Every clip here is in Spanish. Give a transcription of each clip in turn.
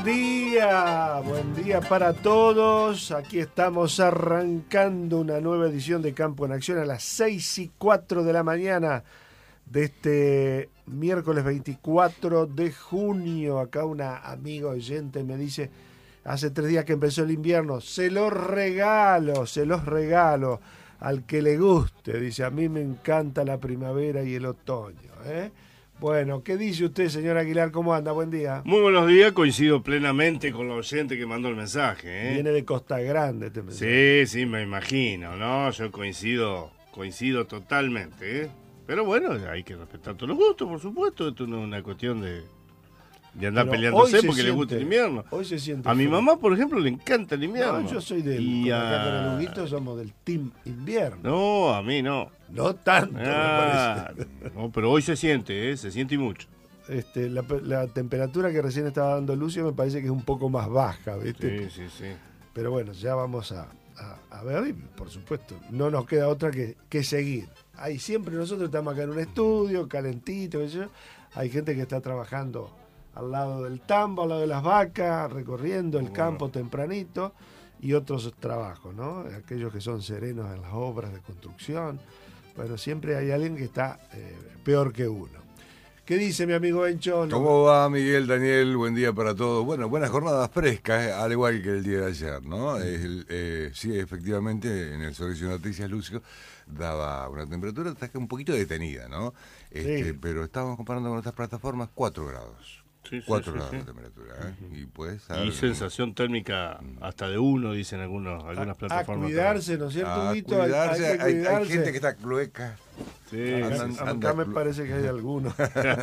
Buen día para todos. Aquí estamos arrancando una nueva edición de Campo en Acción a las 6:04 de la mañana de este miércoles 24 de junio. Acá una amiga oyente me dice, hace 3 días que empezó el invierno, se los regalo al que le guste. Dice, a mí me encanta la primavera y el otoño, ¿eh? Bueno, ¿qué dice usted, señor Aguilar? ¿Cómo anda? Buen día. Muy buenos días, coincido plenamente con la oyente que mandó el mensaje, ¿eh? Viene de Costa Grande este mensaje. Sí, me imagino, ¿no? Yo coincido totalmente, ¿eh? Pero bueno, hay que respetar todos los gustos, por supuesto. Esto no es una cuestión de andar peleándose porque le gusta el invierno. Hoy se siente a mi frío. mamá, por ejemplo, le encanta el invierno. No, yo soy del... Y acá con el Huguito somos del Team Invierno. No, a mí no. No tanto, me parece. No, pero hoy se siente, se siente y mucho. La temperatura que recién estaba dando Lucio me parece que es un poco más baja, ¿viste? Sí. Pero bueno, ya vamos a ver y por supuesto no nos queda otra que seguir. Ahí siempre nosotros estamos acá en un estudio, calentito, qué sé yo. Hay gente que está trabajando al lado del tambo, al lado de las vacas, recorriendo el campo tempranito y otros trabajos, ¿no? Aquellos que son serenos en las obras de construcción. Bueno, siempre hay alguien que está peor que uno. ¿Qué dice mi amigo Bencho? ¿Cómo va, Miguel, Daniel? Buen día para todos. Bueno, buenas jornadas frescas, al igual que el día de ayer, ¿no? Sí, efectivamente, en el servicio de noticias, Lucio daba una temperatura hasta que un poquito detenida, ¿no? Sí. Pero estábamos comparando con otras plataformas, 4 grados. 4 grados de sí. temperatura, ¿eh? Y pues... Y sensación térmica hasta de 1, dicen algunas plataformas. A cuidarse, ¿no es cierto, Huguito? Hay gente que está clueca. Sí, acá me parece que hay algunos.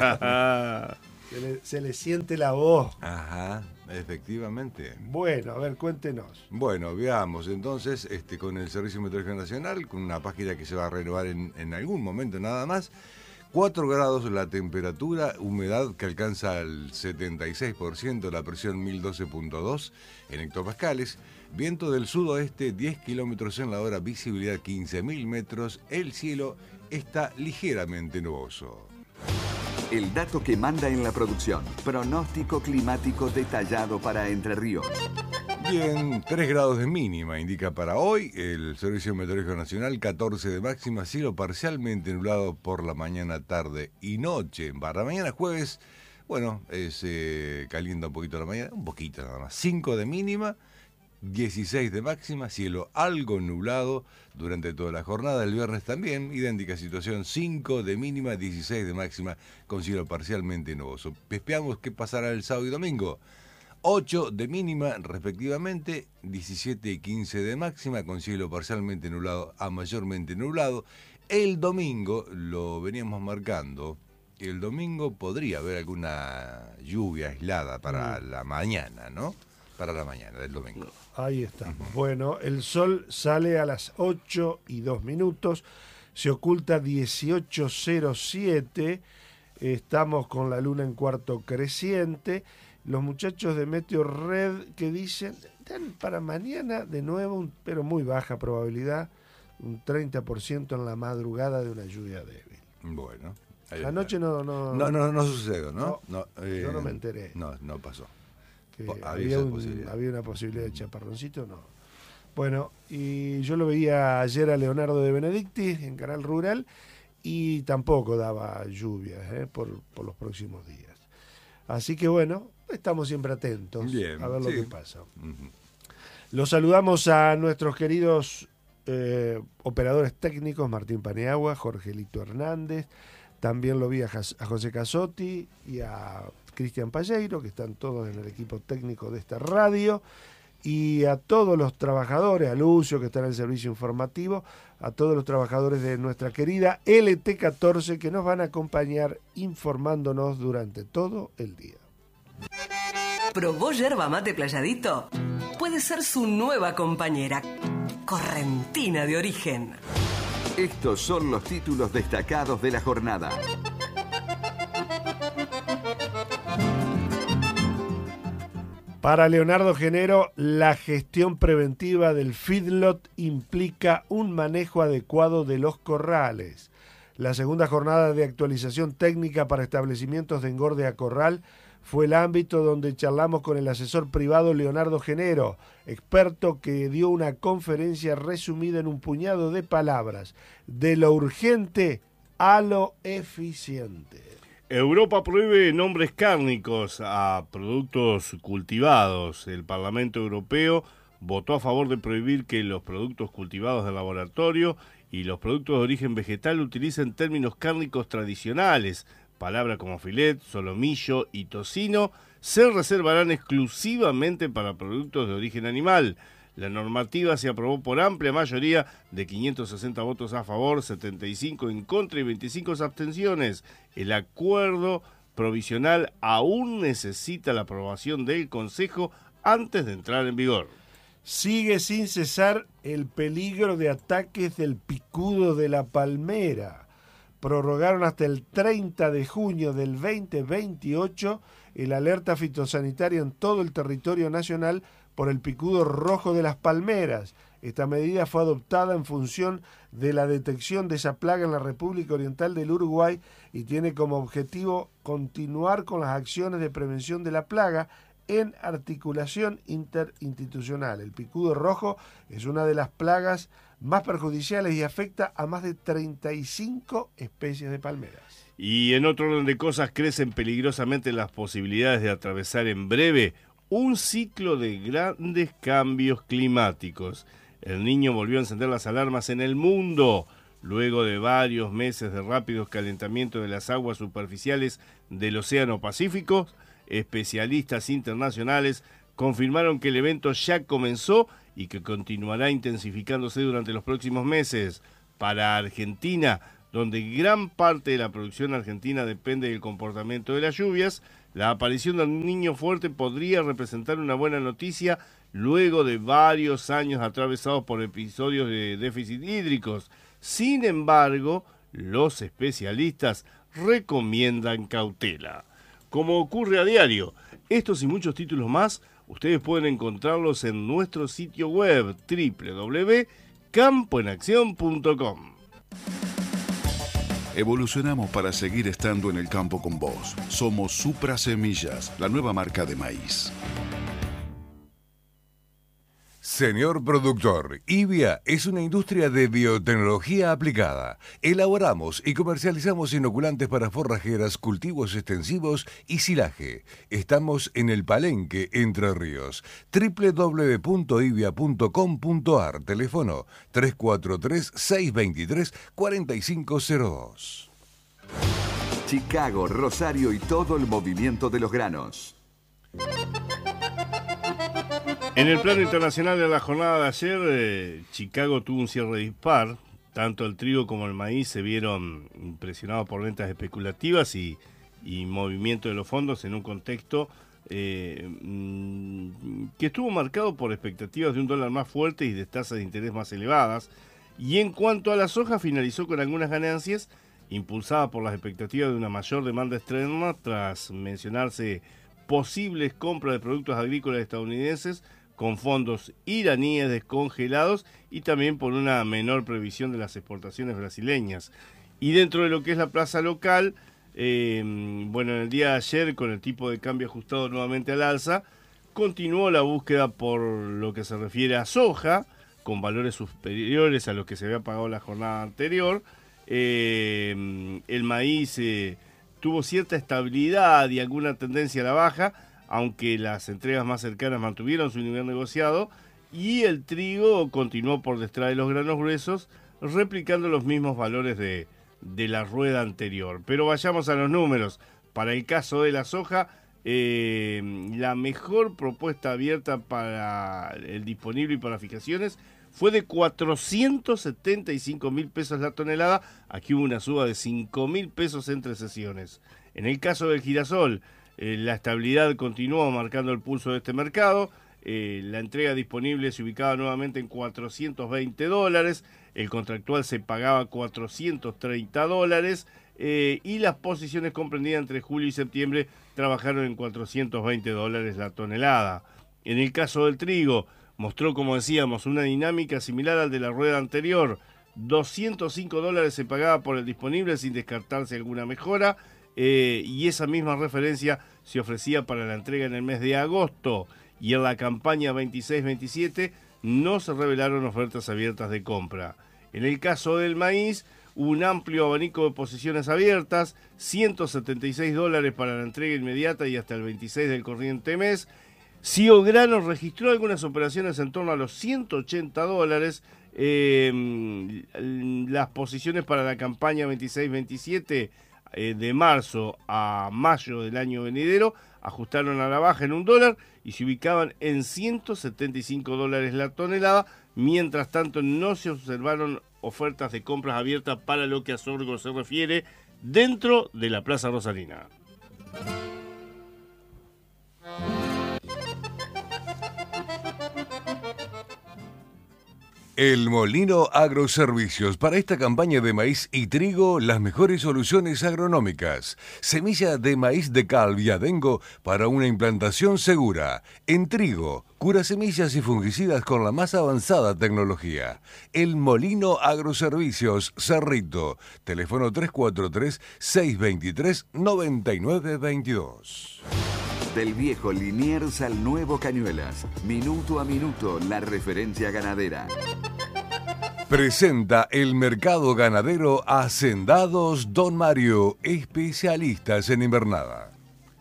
se le siente la voz. Ajá, efectivamente. Bueno, a ver, cuéntenos. Bueno, veamos entonces con el Servicio Meteorológico Nacional, con una página que se va a renovar en algún momento nada más. 4 grados la temperatura, humedad que alcanza el 76%, la presión 1012.2 en hectopascales, viento del sudoeste 10 kilómetros en la hora, visibilidad 15.000 metros, el cielo está ligeramente nuboso. El dato que manda en la producción, pronóstico climático detallado para Entre Ríos. Bien, 3 grados de mínima indica para hoy el Servicio Meteorológico Nacional, 14 de máxima, cielo parcialmente nublado por la mañana, tarde y noche. Para mañana jueves, bueno, se calienta un poquito la mañana, un poquito nada más, 5 de mínima, 16 de máxima, cielo algo nublado durante toda la jornada. El viernes también, idéntica situación, 5 de mínima, 16 de máxima, con cielo parcialmente nuboso. Esperamos qué pasará el sábado y domingo. 8 de mínima respectivamente, 17 y 15 de máxima, con cielo parcialmente nublado a mayormente nublado. El domingo, lo veníamos marcando, el domingo podría haber alguna lluvia aislada para la mañana, ¿no? Para la mañana del domingo. Ahí está. Bueno, el sol sale a las 8:02, se oculta 18:07, estamos con la luna en cuarto creciente. Los muchachos de Meteo Red que dicen, dan para mañana de nuevo, pero muy baja probabilidad, un 30% en la madrugada de una lluvia débil. Bueno. Anoche no sucedió, ¿no? Yo no me enteré. No pasó. Había una posibilidad de chaparroncito, no. Bueno, y yo lo veía ayer a Leonardo de Benedicti en Canal Rural y tampoco daba lluvias por los próximos días. Así que bueno, estamos siempre atentos. Bien, a ver lo que pasa. Los saludamos a nuestros queridos operadores técnicos, Martín Paneagua, Jorgelito Hernández, también lo vi a José Casotti y a Cristian Palleiro, que están todos en el equipo técnico de esta radio, y a todos los trabajadores, a Lucio, que está en el servicio informativo, a todos los trabajadores de nuestra querida LT14, que nos van a acompañar informándonos durante todo el día. ¿Probó yerba mate Playadito? Puede ser su nueva compañera, correntina de origen. Estos son los títulos destacados de la jornada. Para Leonardo Genero, la gestión preventiva del feedlot implica un manejo adecuado de los corrales. La segunda jornada de actualización técnica para establecimientos de engorde a corral fue el ámbito donde charlamos con el asesor privado Leonardo Genero, experto que dio una conferencia resumida en un puñado de palabras, de lo urgente a lo eficiente. Europa prohíbe nombres cárnicos a productos cultivados. El Parlamento Europeo votó a favor de prohibir que los productos cultivados de laboratorio y los productos de origen vegetal utilicen términos cárnicos tradicionales. Palabras como filet, solomillo y tocino se reservarán exclusivamente para productos de origen animal. La normativa se aprobó por amplia mayoría de 560 votos a favor, 75 en contra y 25 abstenciones. El acuerdo provisional aún necesita la aprobación del Consejo antes de entrar en vigor. Sigue sin cesar el peligro de ataques del picudo de la palmera. Prorrogaron hasta el 30 de junio del 2028 el alerta fitosanitaria en todo el territorio nacional por el picudo rojo de las palmeras. Esta medida fue adoptada en función de la detección de esa plaga en la República Oriental del Uruguay y tiene como objetivo continuar con las acciones de prevención de la plaga en articulación interinstitucional. El picudo rojo es una de las plagas más perjudiciales y afecta a más de 35 especies de palmeras. Y en otro orden de cosas, crecen peligrosamente las posibilidades de atravesar en breve un ciclo de grandes cambios climáticos. El Niño volvió a encender las alarmas en el mundo. Luego de varios meses de rápidos calentamientos de las aguas superficiales del Océano Pacífico, especialistas internacionales confirmaron que el evento ya comenzó y que continuará intensificándose durante los próximos meses. Para Argentina, donde gran parte de la producción argentina depende del comportamiento de las lluvias, la aparición de un niño fuerte podría representar una buena noticia luego de varios años atravesados por episodios de déficit hídricos. Sin embargo, los especialistas recomiendan cautela. Como ocurre a diario, estos y muchos títulos más, ustedes pueden encontrarlos en nuestro sitio web www.campoenaccion.com. Evolucionamos para seguir estando en el campo con vos. Somos Supra Semillas, la nueva marca de maíz. Señor productor, IBIA es una industria de biotecnología aplicada. Elaboramos y comercializamos inoculantes para forrajeras, cultivos extensivos y silaje. Estamos en el Palenque, Entre Ríos. www.ibia.com.ar. Teléfono 343-623-4502. Chicago, Rosario y todo el movimiento de los granos. En el plano internacional de la jornada de ayer, Chicago tuvo un cierre dispar. Tanto el trigo como el maíz se vieron impresionados por ventas especulativas y movimiento de los fondos en un contexto que estuvo marcado por expectativas de un dólar más fuerte y de tasas de interés más elevadas. Y en cuanto a la soja, finalizó con algunas ganancias impulsada por las expectativas de una mayor demanda externa tras mencionarse posibles compras de productos agrícolas estadounidenses con fondos iraníes descongelados y también por una menor previsión de las exportaciones brasileñas. Y dentro de lo que es la plaza local, en el día de ayer, con el tipo de cambio ajustado nuevamente al alza, continuó la búsqueda por lo que se refiere a soja, con valores superiores a los que se había pagado la jornada anterior. El maíz tuvo cierta estabilidad y alguna tendencia a la baja, aunque las entregas más cercanas mantuvieron su nivel negociado, y el trigo continuó por detrás de los granos gruesos, replicando los mismos valores de la rueda anterior. Pero vayamos a los números. Para el caso de la soja, la mejor propuesta abierta para el disponible y para fijaciones fue de 475.000 pesos la tonelada. Aquí hubo una suba de 5.000 pesos entre sesiones. En el caso del girasol, la estabilidad continuó marcando el pulso de este mercado. La entrega disponible se ubicaba nuevamente en $420. El contractual se pagaba $430. Y las posiciones comprendidas entre julio y septiembre trabajaron en $420 la tonelada. En el caso del trigo, mostró, como decíamos, una dinámica similar al de la rueda anterior. $205 se pagaba por el disponible sin descartarse alguna mejora. y esa misma referencia se ofrecía para la entrega en el mes de agosto, y en la campaña 26-27 no se revelaron ofertas abiertas de compra. En el caso del maíz, un amplio abanico de posiciones abiertas, $176 para la entrega inmediata y hasta el 26 del corriente mes. Cio Grano registró algunas operaciones en torno a los $180. Las posiciones para la campaña 26-27 de marzo a mayo del año venidero ajustaron a la baja en $1 y se ubicaban en $175 la tonelada. Mientras tanto, no se observaron ofertas de compras abiertas para lo que a sorgo se refiere dentro de la Plaza Rosalina. El Molino Agroservicios. Para esta campaña de maíz y trigo, las mejores soluciones agronómicas. Semilla de maíz de cal y adengo para una implantación segura. En trigo, cura semillas y fungicidas con la más avanzada tecnología. El Molino Agroservicios, Cerrito. Teléfono 343-623-9922. Del viejo Liniers al nuevo Cañuelas. Minuto a minuto, la referencia ganadera. Presenta el mercado ganadero Hacendados Don Mario, especialistas en invernada.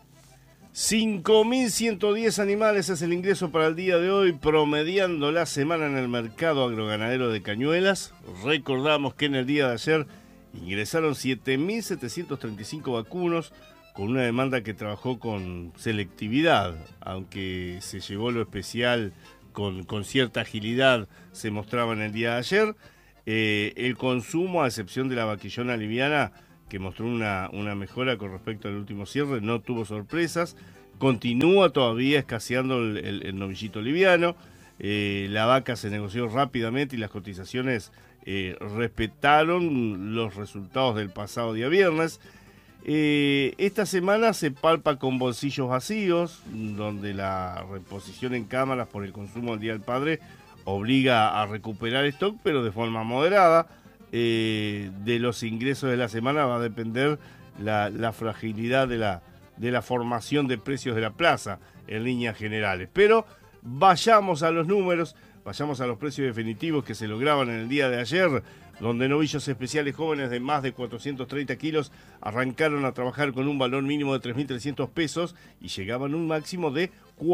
5.110 animales es el ingreso para el día de hoy, promediando la semana en el mercado agroganadero de Cañuelas. Recordamos que en el día de ayer ingresaron 7.735 vacunos, con una demanda que trabajó con selectividad, aunque se llevó lo especial con cierta agilidad, se mostraba en el día de ayer. El consumo, a excepción de la vaquillona liviana, que mostró una mejora con respecto al último cierre, no tuvo sorpresas. Continúa todavía escaseando el novillito liviano. La vaca se negoció rápidamente y las cotizaciones respetaron los resultados del pasado día viernes. Esta semana se palpa con bolsillos vacíos, donde la reposición en cámaras por el consumo del Día del Padre obliga a recuperar stock, pero de forma moderada. De los ingresos de la semana va a depender la fragilidad de la formación de precios de la plaza en líneas generales. Pero vayamos a los números, vayamos a los precios definitivos que se lograban en el día de ayer, donde novillos especiales jóvenes de más de 430 kilos arrancaron a trabajar con un valor mínimo de 3.300 pesos y llegaban a un máximo de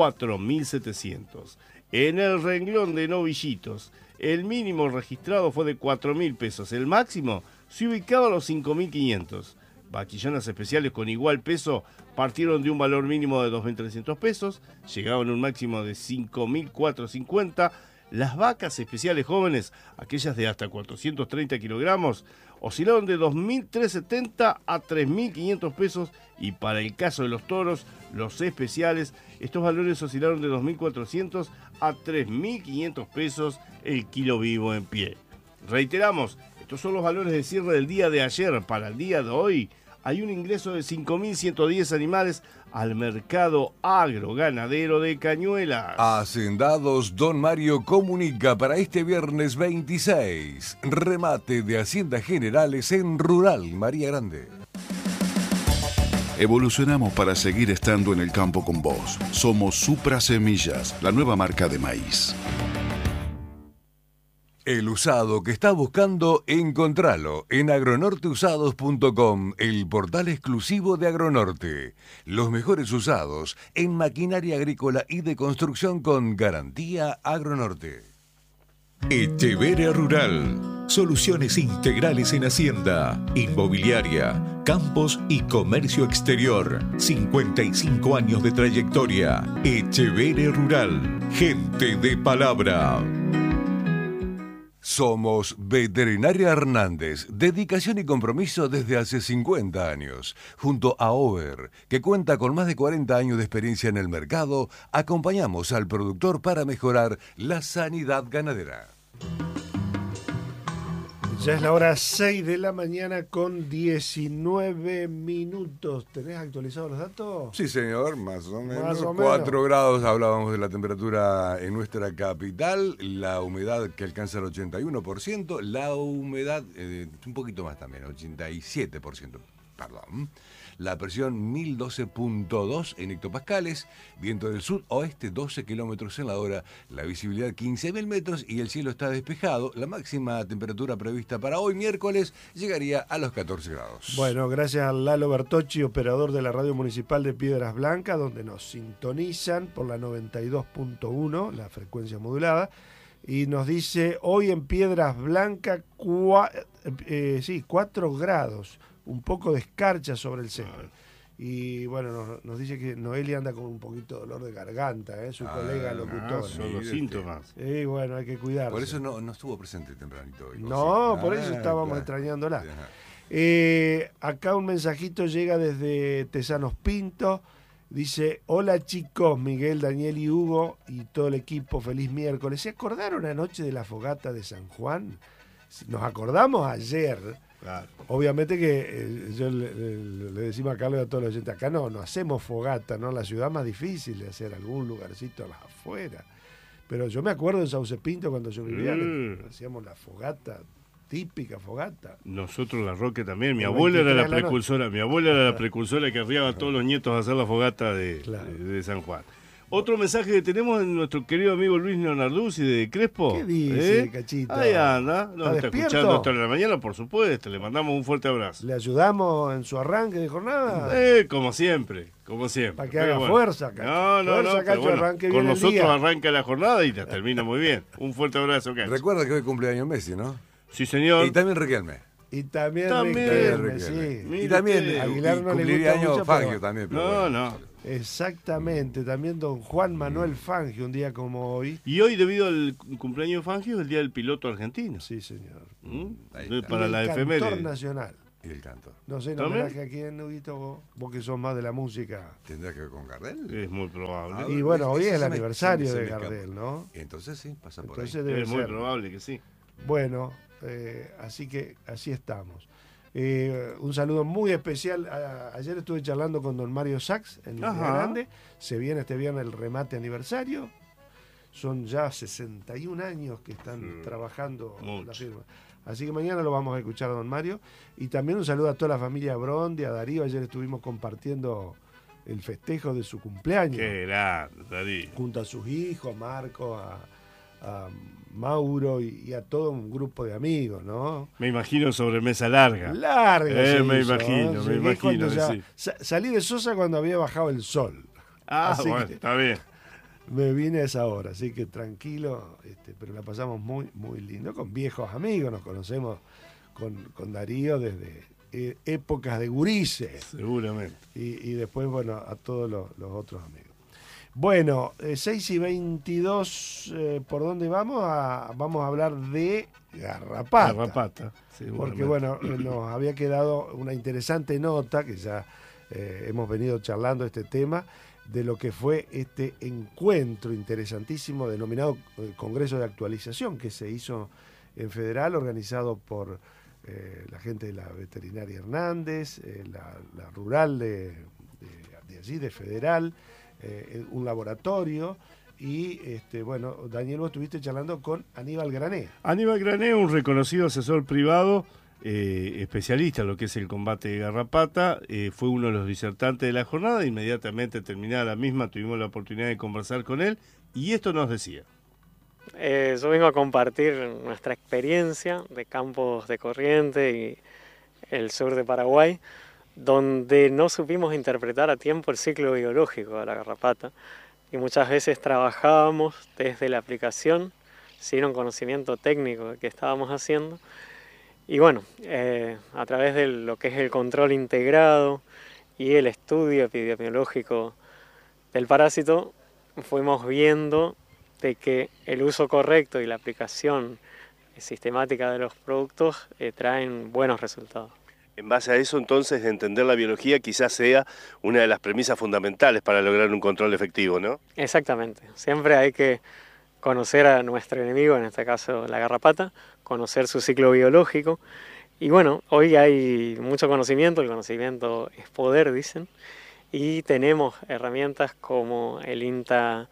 4.700. En el renglón de novillitos, el mínimo registrado fue de 4.000 pesos, el máximo se ubicaba a los 5.500. Vaquillonas especiales con igual peso partieron de un valor mínimo de 2.300 pesos, llegaban a un máximo de 5.450. Las vacas especiales jóvenes, aquellas de hasta 430 kilogramos, oscilaron de 2.370 a 3.500 pesos, y para el caso de los toros, los especiales, estos valores oscilaron de 2.400 a 3.500 pesos el kilo vivo en pie. Reiteramos, estos son los valores de cierre del día de ayer. Para el día de hoy hay un ingreso de 5.110 animales al mercado agroganadero de Cañuelas. Hacendados Don Mario comunica para este viernes 26. Remate de Haciendas Generales en Rural María Grande. Evolucionamos para seguir estando en el campo con vos. Somos Supra Semillas, la nueva marca de maíz. El usado que está buscando, encontralo en agronorteusados.com, el portal exclusivo de Agronorte. Los mejores usados en maquinaria agrícola y de construcción con garantía Agronorte. Echeverria Rural. Soluciones integrales en hacienda, inmobiliaria, campos y comercio exterior. 55 años de trayectoria. Echeverria Rural. Gente de palabra. Somos Veterinaria Hernández, dedicación y compromiso desde hace 50 años. Junto a Over, que cuenta con más de 40 años de experiencia en el mercado, acompañamos al productor para mejorar la sanidad ganadera. Ya es la hora 6 de la mañana con 19 minutos. ¿Tenés actualizados los datos? Sí, señor, más o menos. 4 grados, hablábamos de la temperatura en nuestra capital, la humedad que alcanza el 81%, la humedad un poquito más también, 87%, perdón. la presión 1012.2 en hectopascales, viento del sur-oeste 12 kilómetros en la hora, la visibilidad 15.000 metros y el cielo está despejado. La máxima temperatura prevista para hoy, miércoles, llegaría a los 14 grados. Bueno, gracias a Lalo Bertocci, operador de la Radio Municipal de Piedras Blancas, donde nos sintonizan por la 92.1, la frecuencia modulada, y nos dice, hoy en Piedras Blancas, 4 grados, un poco de escarcha sobre el césped. Y bueno, nos dice que Noelia anda con un poquito de dolor de garganta, su colega locutora. Son los síntomas. Y bueno, hay que cuidarse. Por eso no estuvo presente tempranito hoy. No, por eso estábamos extrañándola. Acá un mensajito llega desde Tesanos Pinto. Dice, hola chicos, Miguel, Daniel y Hugo y todo el equipo, feliz miércoles. ¿Se acordaron anoche de la fogata de San Juan? Nos acordamos ayer. Claro. Obviamente que yo le decimos a Carlos y a todos los oyentes, acá no hacemos fogata, ¿no? La ciudad más difícil de hacer, algún lugarcito a las afueras. Pero yo me acuerdo en Sauce Pinto cuando yo vivía, hacíamos la fogata, típica fogata. Nosotros la Roque también, mi abuela era la precursora que arriaba a todos los nietos a hacer la fogata de San Juan. Otro mensaje que tenemos de nuestro querido amigo Luis Leonarduzzi de Crespo. ¿Qué dice, Cachito? Ahí anda, nos está escuchando hasta la mañana, por supuesto. Le mandamos un fuerte abrazo. ¿Le ayudamos en su arranque de jornada? Como siempre. Para que haga fuerza, Cacho. No, Cacho, bueno, arranque con bien nosotros el día. arranca la jornada y la termina muy bien. Un fuerte abrazo, Cacho. Recuerda que hoy cumpleaños Messi, ¿no? Sí, señor. Y también Riquelme. Y también Riquelme, sí. Y también Aguilar no le cumpliría gusta año mucho, Fangio pero... también. Pero No, bueno. no. Exactamente, también don Juan Manuel Fangio, un día como hoy. Y hoy, debido al cumpleaños de Fangio, es el día del piloto argentino. Sí, señor. Para la efeméride. Cantor nacional. Y el canto. No sé, en homenaje a quién, Huguito, vos que sos más de la música. ¿Tendrá que ver con Gardel? Es muy probable. Y bueno, hoy es el aniversario de Gardel, ¿no? Entonces sí, pasa por Entonces ahí. debe Es muy ser. probable que sí. Bueno, así que así estamos. Un saludo muy especial. Ayer estuve charlando con don Mario Sachs en Línea Grande. Se viene este viernes el remate aniversario. Son ya 61 años que están trabajando la firma. Así que mañana lo vamos a escuchar a don Mario. Y también un saludo a toda la familia Brondi, a Darío. Ayer estuvimos compartiendo el festejo de su cumpleaños. Qué grande, Darío. Junto a sus hijos, a Marco, a Mauro y a todo un grupo de amigos, ¿no? Me imagino sobre mesa larga. Me imagino. Sí. Salí de Sosa cuando había bajado el sol. Así bueno, está bien. Me vine a esa hora, así que tranquilo, pero la pasamos muy, muy lindo, con viejos amigos, nos conocemos con Darío desde épocas de gurises. Seguramente. Y después, bueno, a todos los otros amigos. Bueno, 6:22, ¿por dónde vamos? Vamos a hablar de garrapata. Garrapata, porque bueno, nos había quedado una interesante nota, que ya hemos venido charlando este tema, de lo que fue este encuentro interesantísimo denominado Congreso de Actualización, que se hizo en Federal, organizado por la gente de la Veterinaria Hernández, la rural de allí, de Federal, un laboratorio, y bueno, Daniel, vos estuviste charlando con Aníbal Grané. Aníbal Grané, un reconocido asesor privado, especialista en lo que es el combate de garrapata, fue uno de los disertantes de la jornada. Inmediatamente terminada la misma tuvimos la oportunidad de conversar con él y esto nos decía. Yo vengo a compartir nuestra experiencia de Campos de Corrientes y el sur de Paraguay, donde no supimos interpretar a tiempo el ciclo biológico de la garrapata y muchas veces trabajábamos desde la aplicación sin un conocimiento técnico de qué estábamos haciendo. Y bueno, a través de lo que es el control integrado y el estudio epidemiológico del parásito, fuimos viendo de que el uso correcto y la aplicación sistemática de los productos traen buenos resultados. En base a eso, entonces, entender la biología quizás sea una de las premisas fundamentales para lograr un control efectivo, ¿no? Exactamente. Siempre hay que conocer a nuestro enemigo, en este caso la garrapata, conocer su ciclo biológico. Y bueno, hoy hay mucho conocimiento, el conocimiento es poder, dicen, y tenemos herramientas como el INTA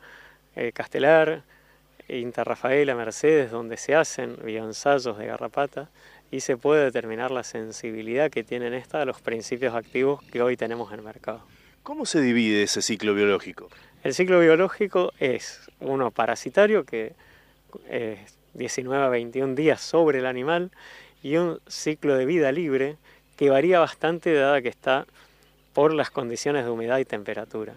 Castelar, INTA Rafaela, Mercedes, donde se hacen bioensayos de garrapata y se puede determinar la sensibilidad que tienen estas a los principios activos que hoy tenemos en el mercado. ¿Cómo se divide ese ciclo biológico? El ciclo biológico es uno parasitario, que es 19 a 21 días sobre el animal, y un ciclo de vida libre que varía bastante dada que está por las condiciones de humedad y temperatura.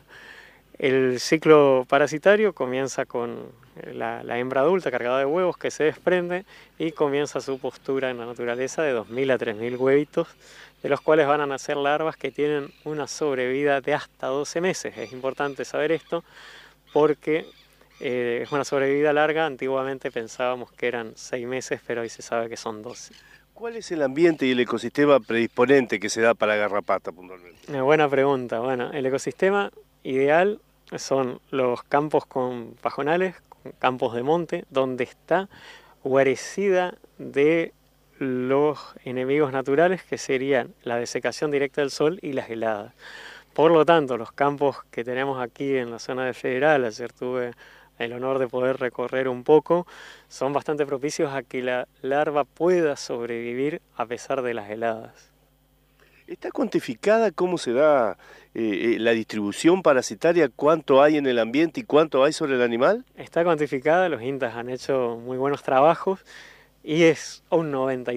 El ciclo parasitario comienza con la hembra adulta cargada de huevos que se desprende y comienza su postura en la naturaleza de 2.000 a 3.000 huevitos, de los cuales van a nacer larvas que tienen una sobrevida de hasta 12 meses. Es importante saber esto porque es una sobrevida larga. Antiguamente pensábamos que eran 6 meses, pero hoy se sabe que son 12. ¿Cuál es el ambiente y el ecosistema predisponente que se da para garrapata puntualmente? Una buena pregunta. Bueno, el ecosistema ideal son los campos con pajonales, campos de monte, donde está guarecida de los enemigos naturales, que serían la desecación directa del sol y las heladas. Por lo tanto, los campos que tenemos aquí en la zona de Federal, ayer tuve el honor de poder recorrer un poco, son bastante propicios a que la larva pueda sobrevivir a pesar de las heladas. ¿Está cuantificada cómo se da la distribución parasitaria? ¿Cuánto hay en el ambiente y cuánto hay sobre el animal? Está cuantificada, los INTAs han hecho muy buenos trabajos y es un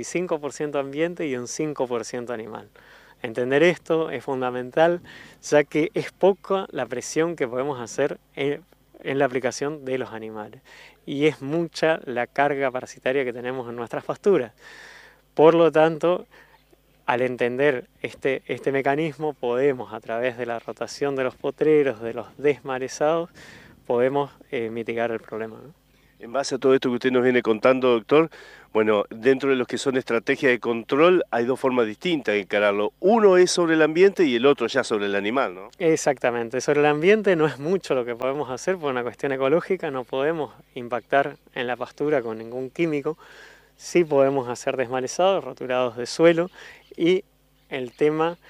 95% ambiente y un 5% animal. Entender esto es fundamental, ya que es poca la presión que podemos hacer en la aplicación de los animales y es mucha la carga parasitaria que tenemos en nuestras pasturas. Por lo tanto, al entender este mecanismo, podemos, a través de la rotación de los potreros, de los desmarezados, podemos mitigar el problema, ¿no? En base a todo esto que usted nos viene contando, doctor, bueno, dentro de los que son estrategias de control hay dos formas distintas de encararlo. Uno es sobre el ambiente y el otro ya sobre el animal, ¿no? Exactamente. Sobre el ambiente no es mucho lo que podemos hacer por una cuestión ecológica, no podemos impactar en la pastura con ningún químico. Sí podemos hacer desmalezados, roturados de suelo y el tema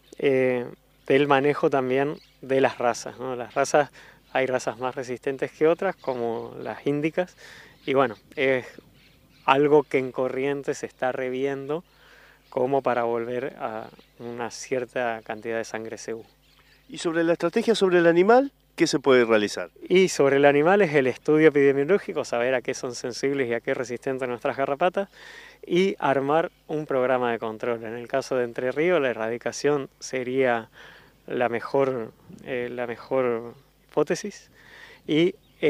del manejo también de las razas, ¿no? Las razas, hay razas más resistentes que otras, como las índicas, y bueno, es algo que en Corrientes se está reviendo como para volver a una cierta cantidad de sangre segura. ¿Y sobre la estrategia sobre el animal, qué se puede realizar? Y sobre el animal es el estudio epidemiológico, saber a qué son sensibles y a qué resistentes nuestras garrapatas, y armar un programa de control. En el caso de Entre Ríos, la erradicación sería la mejor hipótesis, y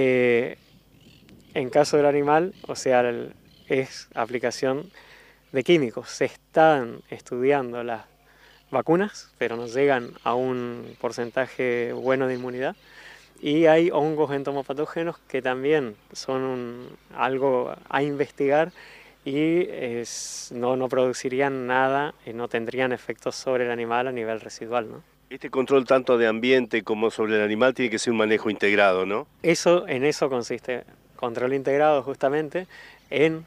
en caso del animal, o sea, es aplicación de químicos. Se están estudiando las vacunas, pero no llegan a un porcentaje bueno de inmunidad, y hay hongos entomopatógenos que también son algo a investigar y no producirían nada y no tendrían efectos sobre el animal a nivel residual, ¿no? Este control tanto de ambiente como sobre el animal tiene que ser un manejo integrado, ¿no? En eso consiste control integrado, justamente en,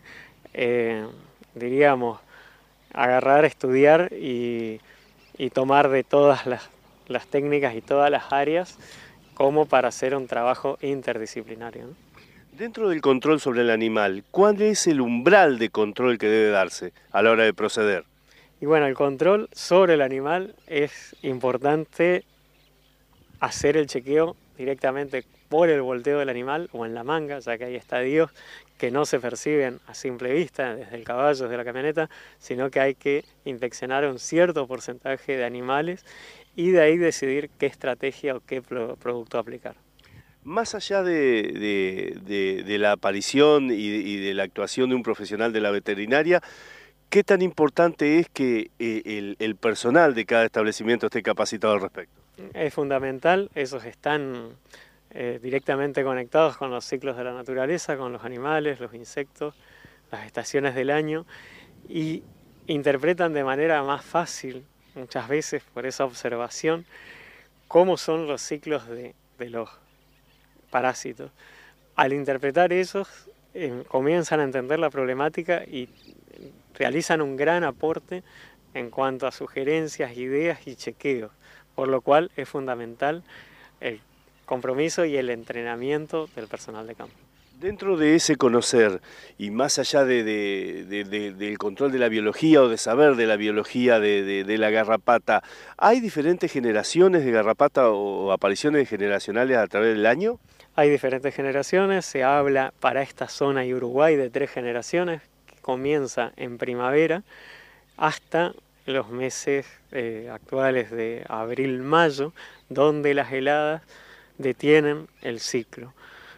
diríamos, agarrar, estudiar y tomar de todas las técnicas y todas las áreas como para hacer un trabajo interdisciplinario, ¿no? Dentro del control sobre el animal, ¿cuál es el umbral de control que debe darse a la hora de proceder? Y bueno, el control sobre el animal es importante hacer el chequeo directamente por el volteo del animal o en la manga, ya que hay estadios que no se perciben a simple vista desde el caballo, desde la camioneta, sino que hay que inspeccionar un cierto porcentaje de animales y de ahí decidir qué estrategia o qué producto aplicar. Más allá de la aparición y de la actuación de un profesional de la veterinaria, ¿qué tan importante es que el personal de cada establecimiento esté capacitado al respecto? Es fundamental, esos están directamente conectados con los ciclos de la naturaleza, con los animales, los insectos, las estaciones del año, y interpretan de manera más fácil, muchas veces por esa observación, cómo son los ciclos de los parásitos. Al interpretar esos, comienzan a entender la problemática y realizan un gran aporte en cuanto a sugerencias, ideas y chequeos, por lo cual es fundamental el compromiso y el entrenamiento del personal de campo. Dentro de ese conocer, y más allá del control de la biología o de saber de la biología de la garrapata, ¿hay diferentes generaciones de garrapata o apariciones generacionales a través del año? Hay diferentes generaciones, se habla para esta zona y Uruguay de 3 generaciones, que comienza en primavera hasta los meses actuales de abril-mayo, donde las heladas detienen el ciclo.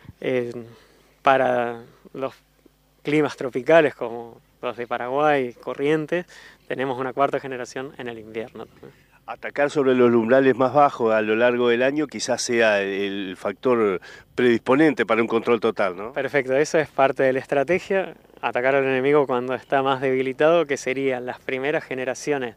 Para los climas tropicales como los de Paraguay, Corrientes, tenemos una 4ª generación en el invierno. Atacar sobre los umbrales más bajos a lo largo del año quizás sea el factor predisponente para un control total, ¿no? Perfecto, eso es parte de la estrategia, atacar al enemigo cuando está más debilitado, que serían las primeras generaciones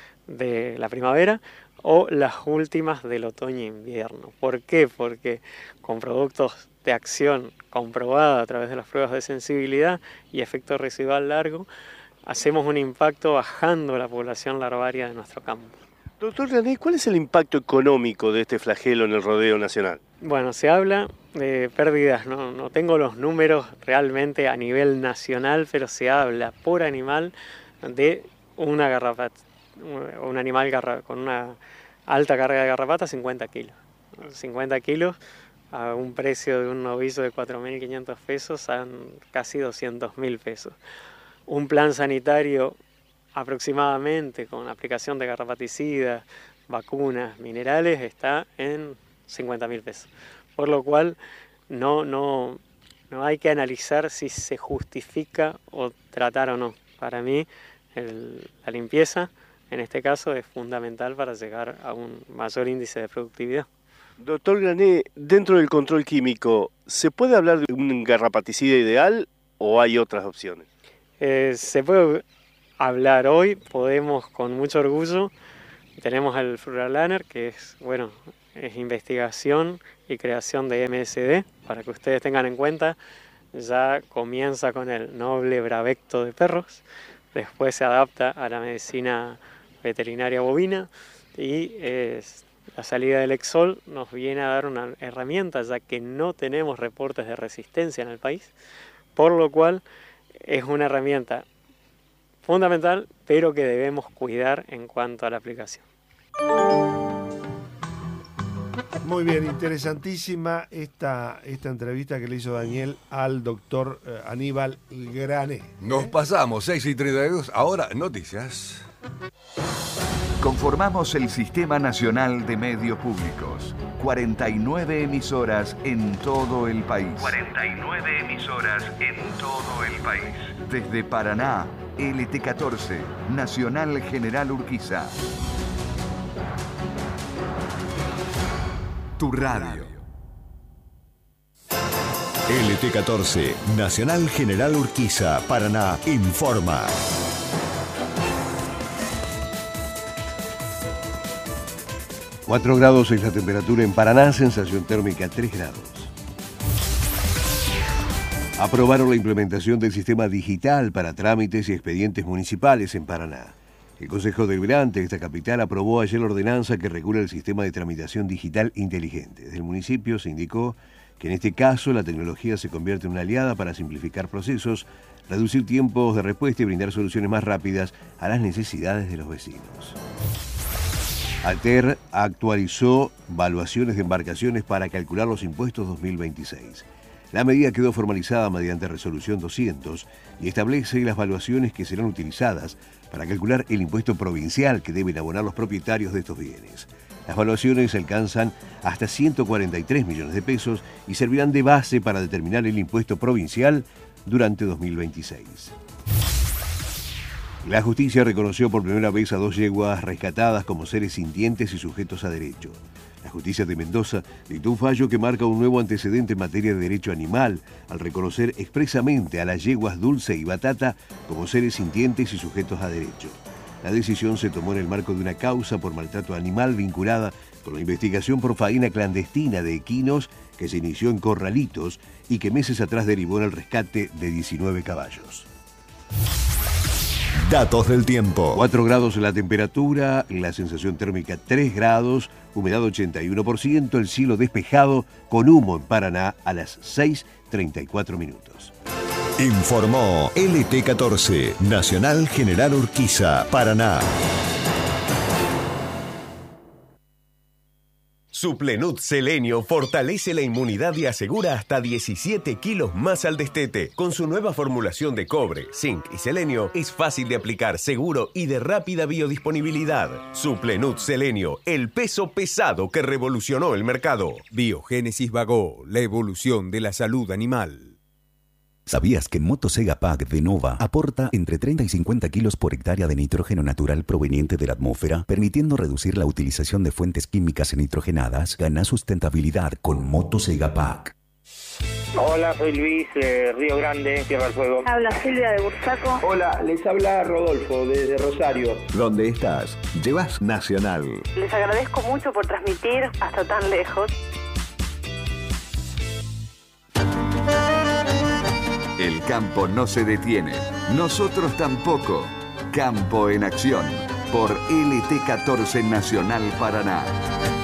de la primavera o las últimas del otoño e invierno. ¿Por qué? Porque con productos de acción comprobada a través de las pruebas de sensibilidad y efecto residual largo, hacemos un impacto bajando la población larvaria de nuestro campo. Doctor Grané, ¿cuál es el impacto económico de este flagelo en el rodeo nacional? Bueno, se habla de pérdidas, no tengo los números realmente a nivel nacional, pero se habla por animal de una garrapata, un animal con una alta carga de garrapata, 50 kilos. 50 kilos a un precio de un novillo de 4.500 pesos a casi 200.000 pesos. Un plan sanitario aproximadamente con aplicación de garrapaticidas, vacunas, minerales, está en 50.000 pesos. Por lo cual no hay que analizar si se justifica o tratar o no. Para mí la limpieza en este caso es fundamental para llegar a un mayor índice de productividad. Doctor Grané, dentro del control químico, ¿se puede hablar de un garrapaticida ideal o hay otras opciones? Se puede hablar hoy, podemos con mucho orgullo, tenemos el Fluralaner, que es investigación y creación de MSD, para que ustedes tengan en cuenta, ya comienza con el noble Bravecto de perros, después se adapta a la medicina veterinaria bovina y la salida del Exol nos viene a dar una herramienta, ya que no tenemos reportes de resistencia en el país, por lo cual es una herramienta fundamental, pero que debemos cuidar en cuanto a la aplicación. Muy bien, interesantísima esta entrevista que le hizo Daniel al doctor Aníbal Grané. Nos pasamos, 6:32, ahora noticias. Conformamos el Sistema Nacional de Medios Públicos. 49 emisoras en todo el país. 49 emisoras en todo el país. Desde Paraná, LT14, Nacional General Urquiza. Tu radio. LT14, Nacional General Urquiza, Paraná, informa. ...4 grados es la temperatura en Paraná, sensación térmica 3 grados. Aprobaron la implementación del sistema digital para trámites y expedientes municipales en Paraná. El Consejo Deliberante de esta capital aprobó ayer la ordenanza que regula el sistema de tramitación digital inteligente. Desde el municipio se indicó que en este caso la tecnología se convierte en una aliada para simplificar procesos, reducir tiempos de respuesta y brindar soluciones más rápidas a las necesidades de los vecinos. ATER actualizó valuaciones de embarcaciones para calcular los impuestos 2026. La medida quedó formalizada mediante resolución 200 y establece las valuaciones que serán utilizadas para calcular el impuesto provincial que deben abonar los propietarios de estos bienes. Las valuaciones alcanzan hasta 143 millones de pesos y servirán de base para determinar el impuesto provincial durante 2026. La justicia reconoció por primera vez a 2 yeguas rescatadas como seres sintientes y sujetos a derecho. La justicia de Mendoza dictó un fallo que marca un nuevo antecedente en materia de derecho animal, al reconocer expresamente a las yeguas Dulce y Batata como seres sintientes y sujetos a derecho. La decisión se tomó en el marco de una causa por maltrato animal vinculada con la investigación por faena clandestina de equinos que se inició en Corralitos y que meses atrás derivó en el rescate de 19 caballos. Datos del tiempo. 4 grados la temperatura, la sensación térmica 3 grados, humedad 81%, el cielo despejado con humo en Paraná a las 6:32. 34 minutos. Informó LT14, Nacional General Urquiza, Paraná. Suplenut Selenio fortalece la inmunidad y asegura hasta 17 kilos más al destete. Con su nueva formulación de cobre, zinc y selenio, es fácil de aplicar, seguro y de rápida biodisponibilidad. Suplenut Selenio, el peso pesado que revolucionó el mercado. Biogénesis Vagó, la evolución de la salud animal. ¿Sabías que Motosega Pack de Nova aporta entre 30 y 50 kilos por hectárea de nitrógeno natural proveniente de la atmósfera, permitiendo reducir la utilización de fuentes químicas nitrogenadas? Gana sustentabilidad con Motosega Pack. Hola, soy Luis, Río Grande, Tierra del Fuego. Habla Silvia de Bursaco. Hola, les habla Rodolfo desde Rosario. ¿Dónde estás? Llevas Nacional. Les agradezco mucho por transmitir hasta tan lejos. El campo no se detiene, nosotros tampoco. Campo en Acción, por LT14 Nacional Paraná.